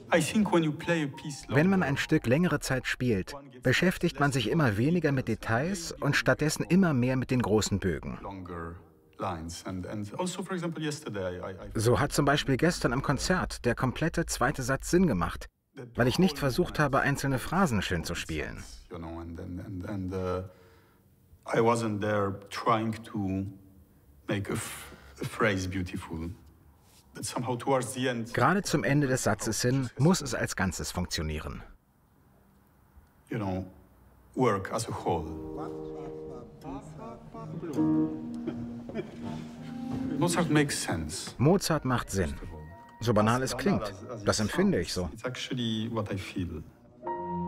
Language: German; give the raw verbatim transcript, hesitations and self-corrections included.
Wenn man ein Stück längere Zeit spielt, beschäftigt man sich immer weniger mit Details und stattdessen immer mehr mit den großen Bögen. So hat zum Beispiel gestern im Konzert der komplette zweite Satz Sinn gemacht, weil ich nicht versucht habe, einzelne Phrasen schön zu spielen. Gerade zum Ende des Satzes hin muss es als Ganzes funktionieren. Mozart macht Sinn. So banal es klingt, das empfinde ich so.